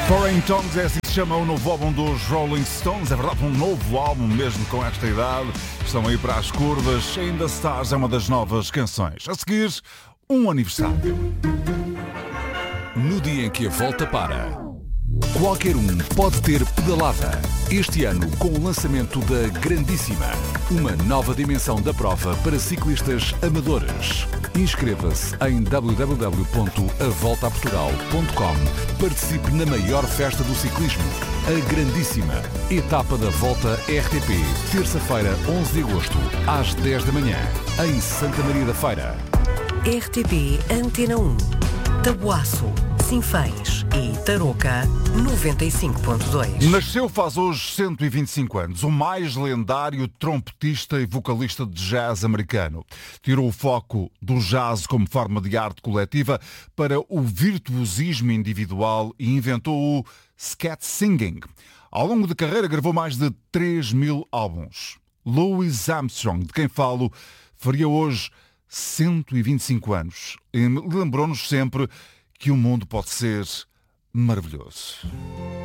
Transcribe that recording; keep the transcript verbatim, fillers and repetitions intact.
Foreign Tongues é assim que se chama o novo álbum dos Rolling Stones. É verdade, um novo álbum mesmo com esta idade. Estão aí para as curvas. In the Stars é uma das novas canções. A seguir, um aniversário. No dia em que a volta para, qualquer um pode ter pedalada. Este ano, com o lançamento da Grandíssima, uma nova dimensão da prova para ciclistas amadores. Inscreva-se em w w w ponto a volta a portugal ponto com. Participe na maior festa do ciclismo, a Grandíssima. Etapa da Volta R T P, terça-feira, onze de agosto, às dez da manhã, em Santa Maria da Feira. R T P Antena um, Tabuaço, Sinfãs e Tarouca, noventa e cinco ponto dois. Nasceu faz hoje cento e vinte e cinco anos, o mais lendário trompetista e vocalista de jazz americano. Tirou o foco do jazz como forma de arte coletiva para o virtuosismo individual e inventou o scat singing. Ao longo da carreira gravou mais de três mil álbuns. Louis Armstrong, de quem falo, faria hoje cento e vinte e cinco anos e lembrou-nos sempre que o mundo pode ser maravilhoso.